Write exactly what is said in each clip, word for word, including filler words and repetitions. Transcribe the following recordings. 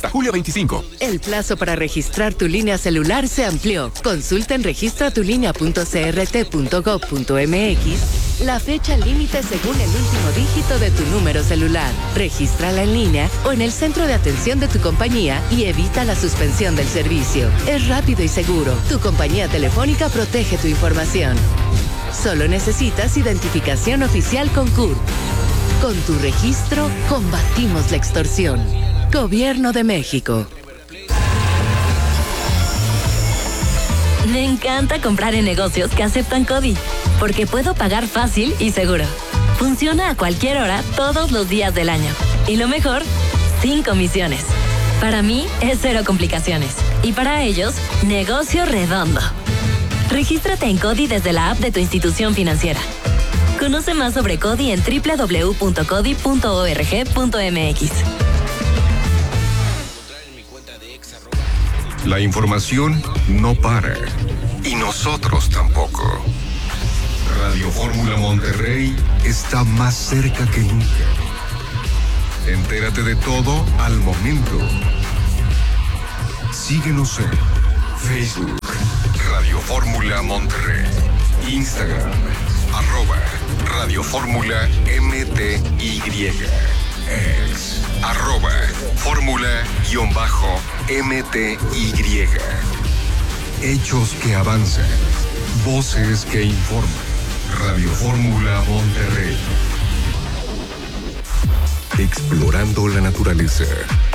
hasta julio veinticinco. El plazo para registrar tu línea celular se amplió. Consulta en registra tu línea punto c r t punto gov punto m x la fecha límite según el último dígito de tu número celular. Regístrala en línea o en el centro de atención de tu compañía y evita la suspensión del servicio. Es rápido y seguro. Tu compañía telefónica protege tu información. Solo necesitas identificación oficial con C U R. Con tu registro, combatimos la extorsión. Gobierno de México. Me encanta comprar en negocios que aceptan CODI, porque puedo pagar fácil y seguro. Funciona a cualquier hora, todos los días del año. Y lo mejor, sin comisiones. Para mí, es cero complicaciones. Y para ellos, negocio redondo. Regístrate en CODI desde la app de tu institución financiera. Conoce más sobre CODI en doble u doble u doble u punto codi punto org punto m x. La información no para. Y nosotros tampoco. Radio Fórmula Monterrey está más cerca que nunca. Entérate de todo al momento. Síguenos en Facebook, Radio Fórmula Monterrey. Instagram, arroba Radio Fórmula M T Y. Ex, arroba Fórmula-M T Y. Hechos que avanzan. Voces que informan. Radio Fórmula Monterrey. Explorando la naturaleza.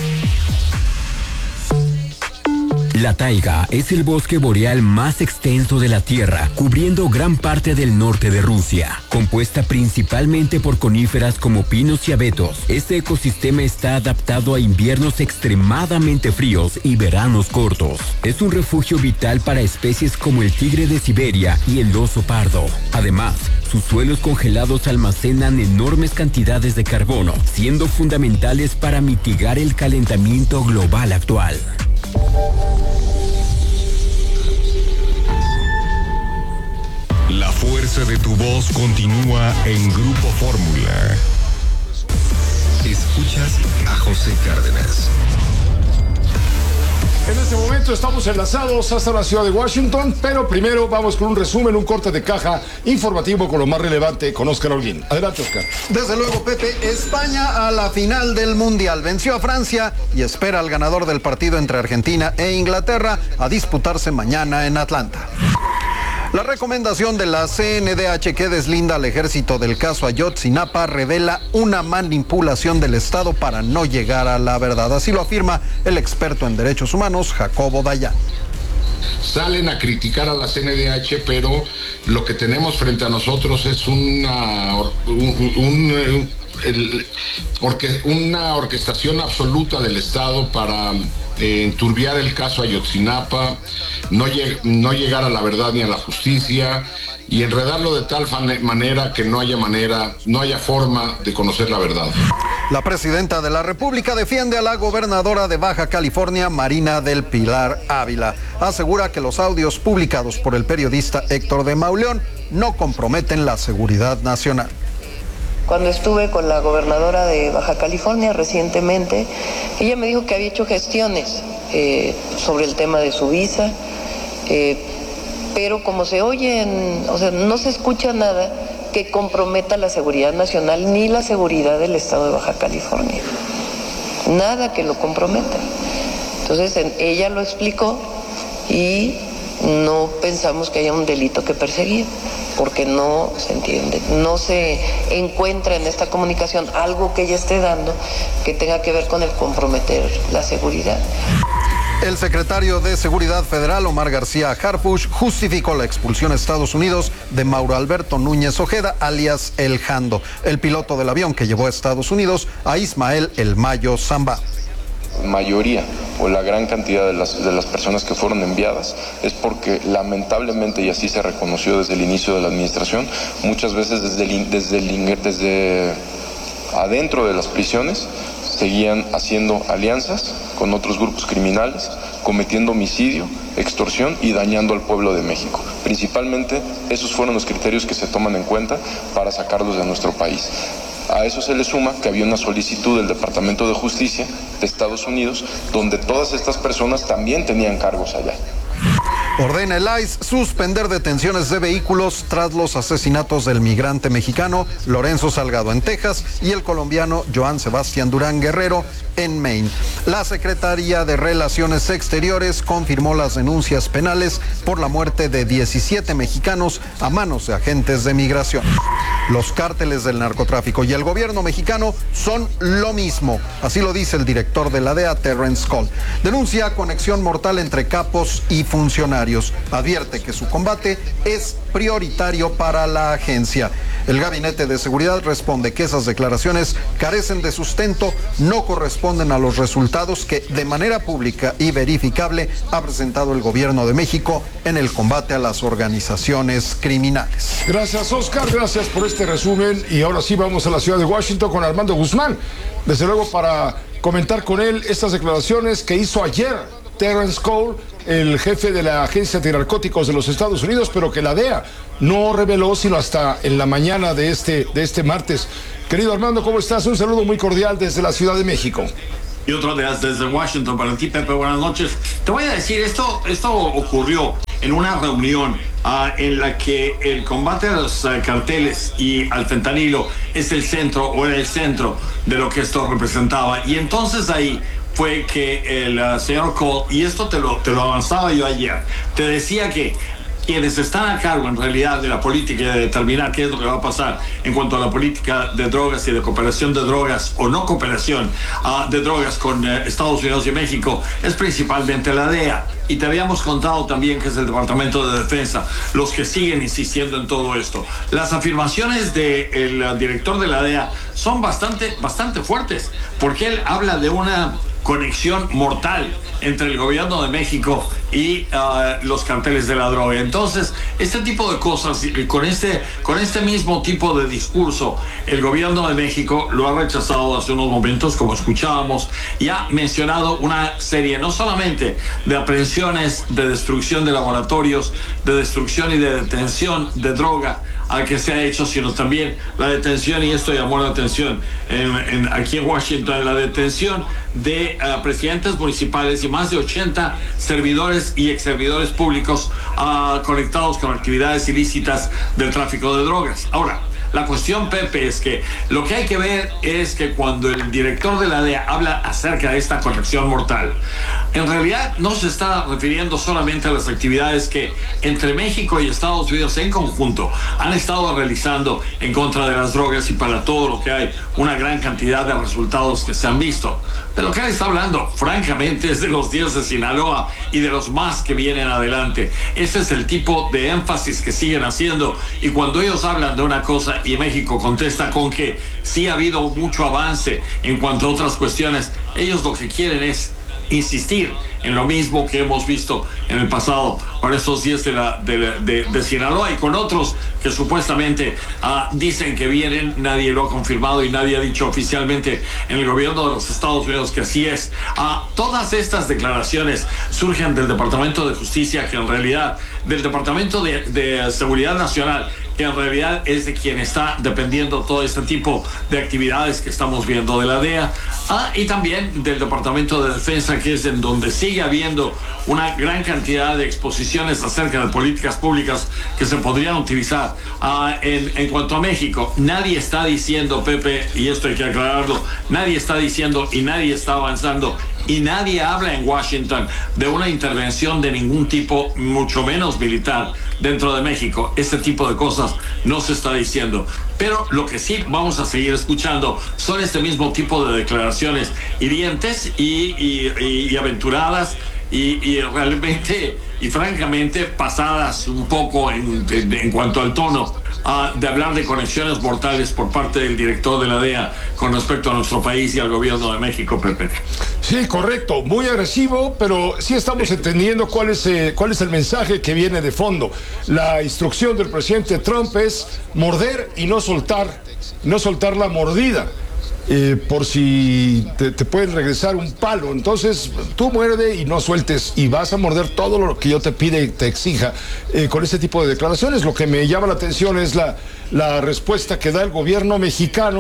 La taiga es el bosque boreal más extenso de la Tierra, cubriendo gran parte del norte de Rusia. Compuesta principalmente por coníferas como pinos y abetos, este ecosistema está adaptado a inviernos extremadamente fríos y veranos cortos. Es un refugio vital para especies como el tigre de Siberia y el oso pardo. Además, sus suelos congelados almacenan enormes cantidades de carbono, siendo fundamentales para mitigar el calentamiento global actual. La fuerza de tu voz continúa en Grupo Fórmula. Escuchas a José Cárdenas. En este momento estamos enlazados hasta la ciudad de Washington, pero primero vamos con un resumen, un corte de caja informativo con lo más relevante con Oscar Holguín. Adelante, Oscar. Desde luego, Pepe, España a la final del Mundial. Venció a Francia y espera al ganador del partido entre Argentina e Inglaterra a disputarse mañana en Atlanta. La recomendación de la C N D H que deslinda al ejército del caso Ayotzinapa revela una manipulación del Estado para no llegar a la verdad. Así lo afirma el experto en derechos humanos, Jacobo Dayan. Salen a criticar a la C N D H, pero lo que tenemos frente a nosotros es una, un, un, el, orque, una orquestación absoluta del Estado para eh, enturbiar el caso Ayotzinapa, no, lleg, no llegar a la verdad ni a la justicia y enredarlo de tal manera que no haya manera, no haya forma de conocer la verdad. La presidenta de la República defiende a la gobernadora de Baja California, Marina del Pilar Ávila. Asegura que los audios publicados por el periodista Héctor de Mauleón no comprometen la seguridad nacional. Cuando estuve con la gobernadora de Baja California recientemente, ella me dijo que había hecho gestiones eh, sobre el tema de su visa, eh, pero como se oyen, o sea, no se escucha nada que comprometa la seguridad nacional ni la seguridad del estado de Baja California. Nada que lo comprometa. Entonces en, ella lo explicó y no pensamos que haya un delito que perseguir, porque no se entiende, no se encuentra en esta comunicación algo que ella esté dando que tenga que ver con el comprometer la seguridad. El secretario de Seguridad Federal, Omar García Harfuch, justificó la expulsión a Estados Unidos de Mauro Alberto Núñez Ojeda, alias El Jando, el piloto del avión que llevó a Estados Unidos a Ismael El Mayo Zambada. Mayoría o la gran cantidad de las, de las personas que fueron enviadas es porque lamentablemente, y así se reconoció desde el inicio de la administración, muchas veces desde, el, desde, el, desde adentro de las prisiones seguían haciendo alianzas con otros grupos criminales, cometiendo homicidio, extorsión y dañando al pueblo de México. Principalmente esos fueron los criterios que se toman en cuenta para sacarlos de nuestro país. A eso se le suma que había una solicitud del Departamento de Justicia de Estados Unidos, donde todas estas personas también tenían cargos allá. Ordena el I C E suspender detenciones de vehículos tras los asesinatos del migrante mexicano Lorenzo Salgado en Texas y el colombiano Joan Sebastián Durán Guerrero en Maine. La Secretaría de Relaciones Exteriores confirmó las denuncias penales por la muerte de diecisiete mexicanos a manos de agentes de migración. Los cárteles del narcotráfico y el gobierno mexicano son lo mismo, así lo dice el director de la D E A, Terrence Cole. Denuncia conexión mortal entre capos y funcionarios. Advierte que su combate es prioritario para la agencia. El Gabinete de Seguridad responde que esas declaraciones carecen de sustento, no corresponden a los resultados que de manera pública y verificable ha presentado el gobierno de México en el combate a las organizaciones criminales. Gracias, Oscar, gracias por este resumen. Y ahora sí vamos a la ciudad de Washington con Armando Guzmán, desde luego para comentar con él estas declaraciones que hizo ayer Terrence Cole, el jefe de la Agencia Antinarcóticos de los Estados Unidos, pero que la D E A no reveló sino hasta en la mañana de este, de este martes. Querido Armando, ¿cómo estás? Un saludo muy cordial desde la Ciudad de México. Y otro día desde Washington para ti, Pepe, buenas noches. Te voy a decir, esto, esto ocurrió en una reunión uh, en la que el combate a los uh, carteles y al fentanilo es el centro, o era el centro de lo que esto representaba. Y entonces ahí fue que el uh, señor Cole, y esto te lo, te lo avanzaba yo ayer, te decía que quienes están a cargo en realidad de la política y de determinar qué es lo que va a pasar en cuanto a la política de drogas y de cooperación de drogas o no cooperación uh, de drogas con uh, Estados Unidos y México es principalmente la D E A. Y te habíamos contado también que es el Departamento de Defensa los que siguen insistiendo en todo esto. Las afirmaciones del uh, director de la D E A son bastante, bastante fuertes, porque él habla de una conexión mortal entre el gobierno de México y uh, los carteles de la droga. Entonces, este tipo de cosas, con este, con este mismo tipo de discurso, el gobierno de México lo ha rechazado hace unos momentos, como escuchábamos, y ha mencionado una serie, no solamente de aprehensiones, de destrucción de laboratorios, de destrucción y de detención de droga al que se ha hecho, sino también la detención, y esto llamó la atención en, en, aquí en Washington, la detención de uh, presidentes municipales y más de ochenta servidores y ex servidores públicos uh, conectados con actividades ilícitas del tráfico de drogas. Ahora, la cuestión, Pepe, es que lo que hay que ver es que cuando el director de la D E A habla acerca de esta conexión mortal, en realidad no se está refiriendo solamente a las actividades que entre México y Estados Unidos en conjunto han estado realizando en contra de las drogas y para todo lo que hay una gran cantidad de resultados que se han visto. De lo que él está hablando, francamente, es de los diez de Sinaloa y de los más que vienen adelante. Ese es el tipo de énfasis que siguen haciendo, y cuando ellos hablan de una cosa y México contesta con que sí ha habido mucho avance en cuanto a otras cuestiones, ellos lo que quieren es insistir en lo mismo que hemos visto en el pasado con estos diez de, la, de, de, de Sinaloa y con otros que supuestamente uh, dicen que vienen. Nadie lo ha confirmado y nadie ha dicho oficialmente en el gobierno de los Estados Unidos que así es. Uh, todas estas declaraciones surgen del Departamento de Justicia, que en realidad, del Departamento de, de Seguridad Nacional, que en realidad es de quien está dependiendo todo este tipo de actividades que estamos viendo de la D E A, ah, y también del Departamento de Defensa, que es en donde sigue habiendo una gran cantidad de exposiciones acerca de políticas públicas que se podrían utilizar ah, en, en cuanto a México. Nadie está diciendo, Pepe, y esto hay que aclararlo, nadie está diciendo y nadie está avanzando y nadie habla en Washington de una intervención de ningún tipo, mucho menos militar, dentro de México. Este tipo de cosas no se está diciendo. Pero lo que sí vamos a seguir escuchando son este mismo tipo de declaraciones hirientes y, y, y, y aventuradas y, y realmente y francamente pasadas un poco en, en, en cuanto al tono uh, de hablar de conexiones mortales por parte del director de la D E A con respecto a nuestro país y al gobierno de México, Pepe. Sí, correcto, muy agresivo, pero sí estamos entendiendo cuál es, eh, cuál es el mensaje que viene de fondo. La instrucción del presidente Trump es morder y no soltar, no soltar la mordida. Eh, por si te, te pueden regresar un palo. Entonces tú muerde y no sueltes, y vas a morder todo lo que yo te pide y te exija eh, con este tipo de declaraciones. Lo que me llama la atención es la, la respuesta que da el gobierno mexicano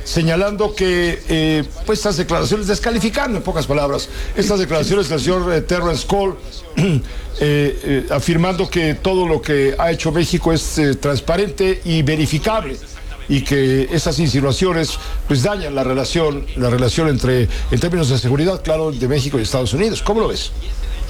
señalando que eh, pues estas declaraciones, descalificando en pocas palabras, estas declaraciones del señor eh, Terrence Cole, eh, eh, afirmando que todo lo que ha hecho México es eh, transparente y verificable, y que esas insinuaciones pues dañan la relación, la relación entre, en términos de seguridad, claro, de México y Estados Unidos. ¿Cómo lo ves?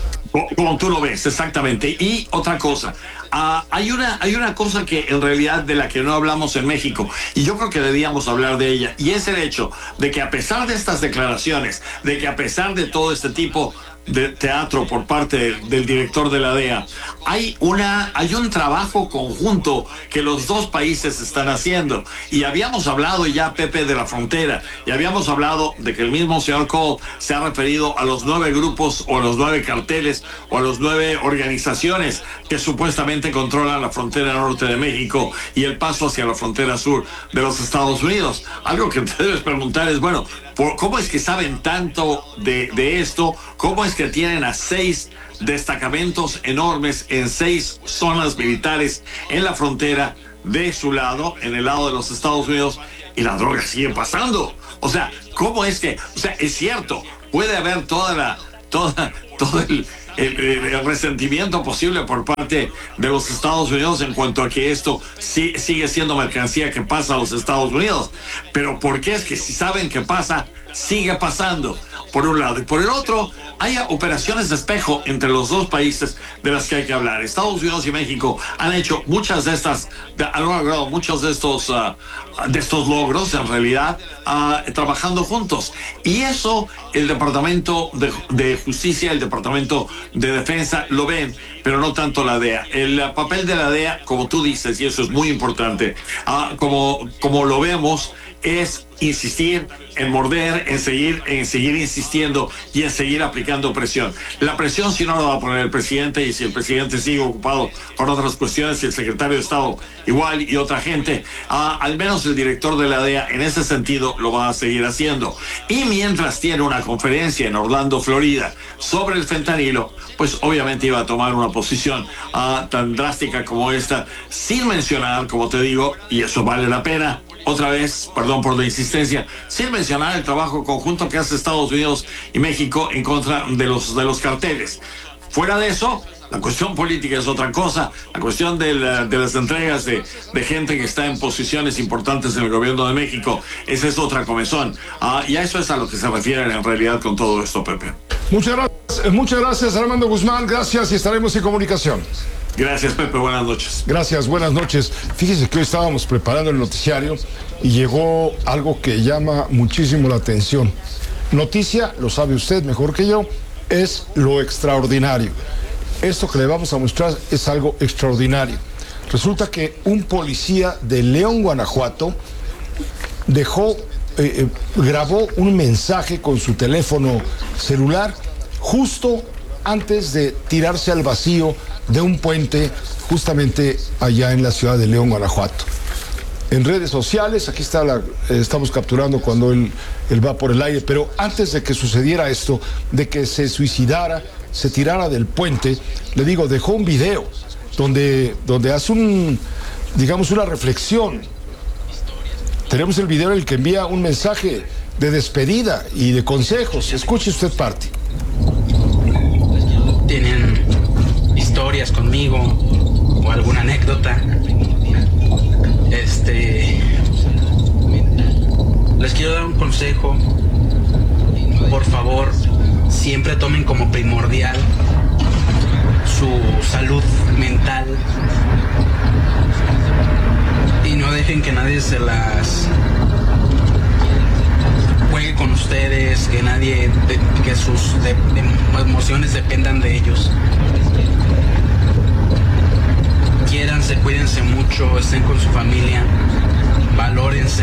Como tú lo ves, exactamente. Y otra cosa, uh, hay una hay una cosa que en realidad de la que no hablamos en México, y yo creo que debíamos hablar de ella, y es el hecho de que a pesar de estas declaraciones, de que a pesar de todo este tipo de teatro por parte del, del director de la D E A, hay una hay un trabajo conjunto que los dos países están haciendo. Y habíamos hablado ya, Pepe, de la frontera, y habíamos hablado de que el mismo señor Cole se ha referido a los nueve grupos o a los nueve carteles o a los nueve organizaciones que supuestamente controlan la frontera norte de México y el paso hacia la frontera sur de los Estados Unidos. Algo que te debes preguntar es, bueno, ¿cómo es que saben tanto de, de esto? ¿Cómo es que tienen a seis destacamentos enormes en seis zonas militares en la frontera de su lado, en el lado de los Estados Unidos, y la droga sigue pasando? O sea, ¿cómo es que? O sea, es cierto, puede haber toda la, toda, todo el, el, el resentimiento posible por parte de los Estados Unidos en cuanto a que esto sí, sigue siendo mercancía que pasa a los Estados Unidos. Pero ¿por qué es que si saben que pasa, sigue pasando? Por un lado. Y por el otro, hay operaciones de espejo entre los dos países de las que hay que hablar. Estados Unidos y México han hecho muchas de estas, han logrado muchos de estos, uh, de estos logros, en realidad, uh, trabajando juntos. Y eso el Departamento de, de Justicia, el Departamento de Defensa lo ven, pero no tanto la D E A. El uh, papel de la D E A, como tú dices, y eso es muy importante, uh, como, como lo vemos, es insistir en morder, en seguir, en seguir insistiendo y en seguir aplicando presión. La presión si no la va a poner el presidente, y si el presidente sigue ocupado con otras cuestiones y el secretario de Estado igual y otra gente, uh, al menos el director de la D E A en ese sentido lo va a seguir haciendo. Y mientras tiene una conferencia en Orlando, Florida, sobre el fentanilo, pues obviamente iba a tomar una posición uh, tan drástica como esta, sin mencionar, como te digo, y eso vale la pena, otra vez, perdón por la insistencia, sin mencionar el trabajo conjunto que hace Estados Unidos y México en contra de los, de los carteles. Fuera de eso, la cuestión política es otra cosa, la cuestión de, la, de las entregas de, de gente que está en posiciones importantes en el gobierno de México, esa es otra comezón. Uh, y a eso es a lo que se refieren en realidad con todo esto, Pepe. Muchas gracias, muchas gracias, Armando Guzmán, gracias, y estaremos en comunicación. Gracias, Pepe, buenas noches. Gracias, buenas noches. Fíjese que hoy estábamos preparando el noticiario y llegó algo que llama muchísimo la atención. Noticia, lo sabe usted mejor que yo, es lo extraordinario. Esto que le vamos a mostrar es algo extraordinario. Resulta que un policía de León, Guanajuato, dejó, eh, eh, grabó un mensaje con su teléfono celular justo antes de tirarse al vacío de un puente justamente allá en la ciudad de León, Guanajuato. En redes sociales, aquí está la, eh, estamos capturando cuando él, él va por el aire, pero antes de que sucediera esto, de que se suicidara, se tirara del puente, le digo, dejó un video donde, donde hace un, digamos, una reflexión. Tenemos el video en el que envía un mensaje de despedida y de consejos. Escuche usted parte. Tienen historias conmigo o alguna anécdota, este les quiero dar un consejo. Por favor, siempre tomen como primordial su salud mental y no dejen que nadie se las juegue con ustedes, que nadie, de, que sus de, de emociones dependan de ellos. Quiéranse, cuídense mucho, estén con su familia, valórense.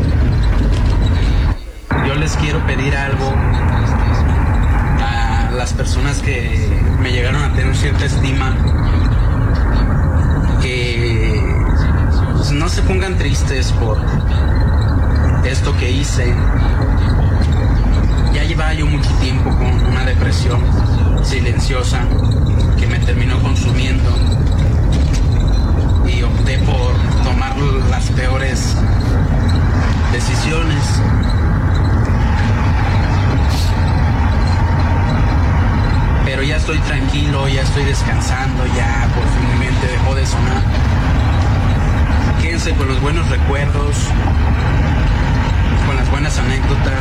Yo les quiero pedir algo a las personas que me llegaron a tener cierta estima, que no se pongan tristes por esto que hice. Ya llevaba yo mucho tiempo con una depresión silenciosa que me terminó consumiendo y opté por tomar las peores decisiones. estoy tranquilo, ya estoy descansando, ya por fin mi mente dejó de sonar. Quédense con los buenos recuerdos, con las buenas anécdotas.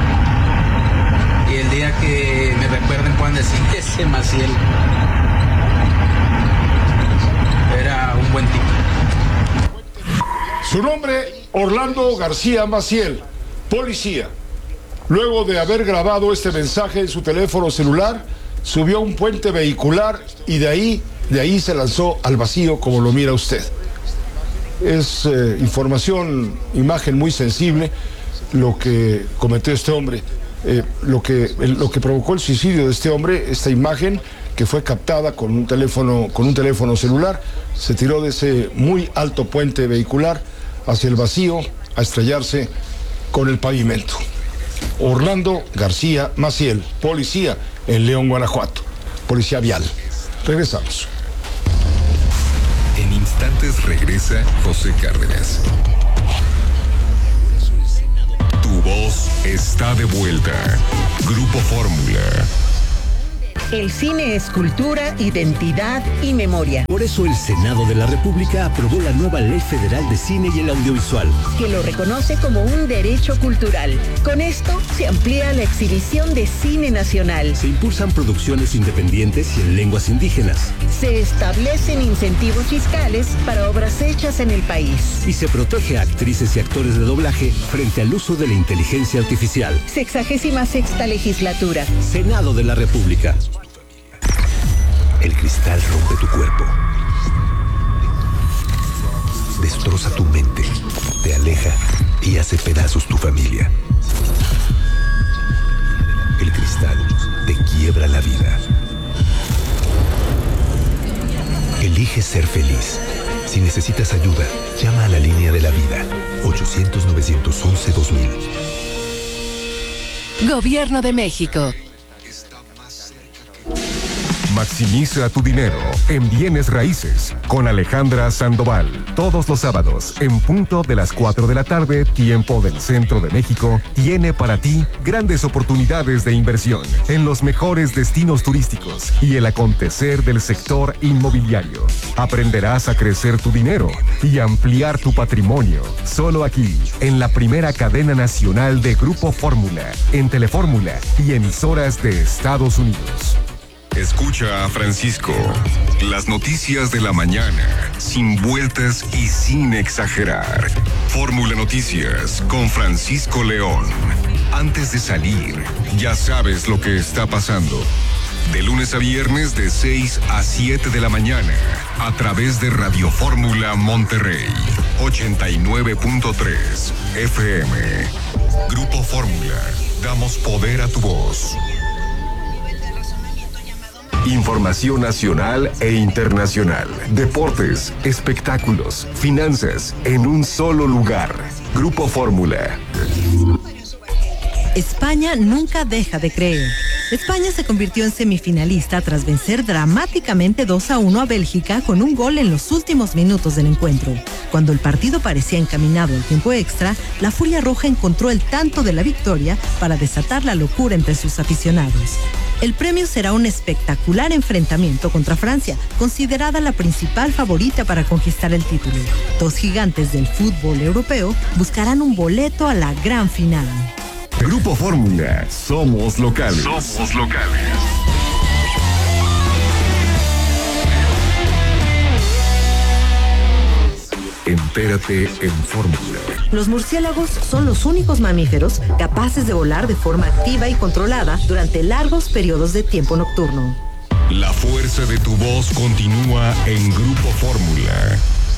Y el día que me recuerden puedan decir, ese Maciel era un buen tipo. Su nombre, Orlando García Maciel, policía. Luego de haber grabado este mensaje en su teléfono celular, subió a un puente vehicular y de ahí, de ahí se lanzó al vacío, como lo mira usted. Es eh, información, imagen muy sensible lo que cometió este hombre. Eh, lo que, el, lo que provocó el suicidio de este hombre, esta imagen que fue captada con un teléfono, con un teléfono celular, se tiró de ese muy alto puente vehicular hacia el vacío a estrellarse con el pavimento. Orlando García Maciel, policía en León, Guanajuato, policía vial. Regresamos. En instantes regresa José Cárdenas. Tu voz está de vuelta. Grupo Fórmula. El cine es cultura, identidad y memoria. Por eso el Senado de la República aprobó la nueva Ley Federal de Cine y el Audiovisual, que lo reconoce como un derecho cultural. Con esto se amplía la exhibición de cine nacional. Se impulsan producciones independientes y en lenguas indígenas. Se establecen incentivos fiscales para obras hechas en el país. Y se protege a actrices y actores de doblaje frente al uso de la inteligencia artificial. Sexagésima sexta legislatura. Senado de la República. El cristal rompe tu cuerpo, destroza tu mente, te aleja y hace pedazos tu familia. El cristal te quiebra la vida. Elige ser feliz. Si necesitas ayuda, llama a la línea de la vida, ochocientos, novecientos once, dos mil. Gobierno de México. Maximiza tu dinero en bienes raíces con Alejandra Sandoval. Todos los sábados, en punto de las cuatro de la tarde, tiempo del centro de México, tiene para ti grandes oportunidades de inversión en los mejores destinos turísticos y el acontecer del sector inmobiliario. Aprenderás a crecer tu dinero y ampliar tu patrimonio. Solo aquí, en la primera cadena nacional de Grupo Fórmula, en Telefórmula y emisoras de Estados Unidos. Escucha a Francisco. Las noticias de la mañana, sin vueltas y sin exagerar. Fórmula Noticias con Francisco León. Antes de salir, ya sabes lo que está pasando. De lunes a viernes de seis a siete de la mañana, a través de Radio Fórmula Monterrey, ochenta y nueve punto tres F M. Grupo Fórmula, damos poder a tu voz. Información nacional e internacional, deportes, espectáculos, finanzas, en un solo lugar. Grupo Fórmula. España nunca deja de creer. España se convirtió en semifinalista tras vencer dramáticamente dos a uno a Bélgica con un gol en los últimos minutos del encuentro. Cuando el partido parecía encaminado al tiempo extra, la Furia Roja encontró el tanto de la victoria para desatar la locura entre sus aficionados. El premio será un espectacular enfrentamiento contra Francia, considerada la principal favorita para conquistar el título. Dos gigantes del fútbol europeo buscarán un boleto a la gran final. Grupo Fórmula, somos locales. Somos locales. Entérate en Fórmula. Los murciélagos son los únicos mamíferos capaces de volar de forma activa y controlada durante largos periodos de tiempo nocturno. La fuerza de tu voz continúa en Grupo Fórmula.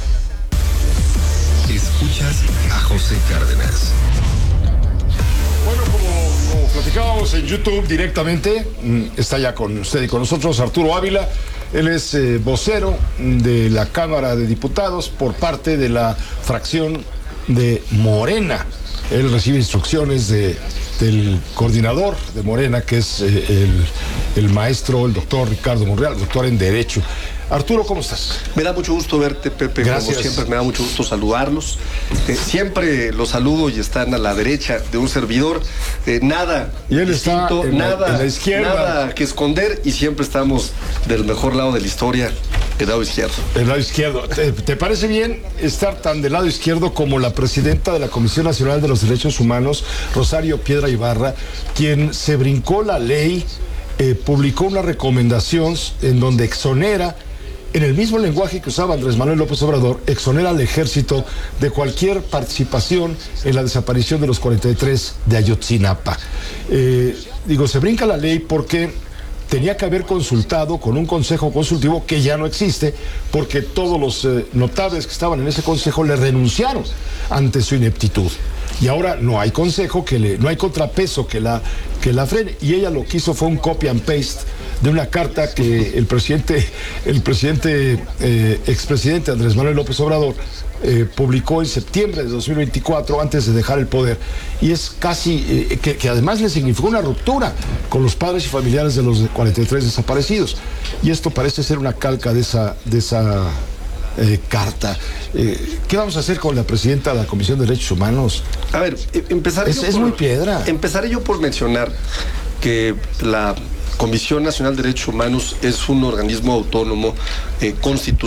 Escuchas a José Cárdenas. Bueno, como, como platicábamos en YouTube directamente, está ya con usted y con nosotros Arturo Ávila. Él es eh, vocero de la Cámara de Diputados por parte de la fracción de Morena. Él recibe instrucciones de, del coordinador de Morena, que es eh, el, el maestro, el doctor Ricardo Monreal, doctor en Derecho. Arturo, ¿cómo estás? Me da mucho gusto verte, Pepe. Gracias. Como siempre, me da mucho gusto saludarlos. Eh, siempre los saludo y están a la derecha de un servidor. Eh, nada y él distinto, está en nada, la, en la izquierda. Nada que esconder y siempre estamos del mejor lado de la historia, el lado izquierdo. El lado izquierdo. ¿Te, ¿Te parece bien estar tan del lado izquierdo como la presidenta de la Comisión Nacional de los Derechos Humanos, Rosario Piedra Ibarra, quien se brincó la ley, eh, publicó una recomendación en donde exonera, en el mismo lenguaje que usaba Andrés Manuel López Obrador, exonera al ejército de cualquier participación en la desaparición de los cuarenta y tres de Ayotzinapa? Eh, digo, se brinca la ley porque tenía que haber consultado con un consejo consultivo que ya no existe, porque todos los eh, notables que estaban en ese consejo le renunciaron ante su ineptitud. Y ahora no hay consejo, que le, no hay contrapeso que la, que la frene. Y ella lo que hizo fue un copy and paste de una carta que el presidente, el presidente, eh, expresidente Andrés Manuel López Obrador eh, publicó en septiembre de dos mil veinticuatro, antes de dejar el poder. Y es casi, eh, que, que además le significó una ruptura con los padres y familiares de los cuarenta y tres desaparecidos. Y esto parece ser una calca de esa, de esa eh, carta. Eh, ¿Qué vamos a hacer con la presidenta de la Comisión de Derechos Humanos? A ver, empezaré es, yo es por, muy piedra. Empezaré yo por mencionar que la Comisión Nacional de Derechos Humanos es un organismo autónomo eh, constitucional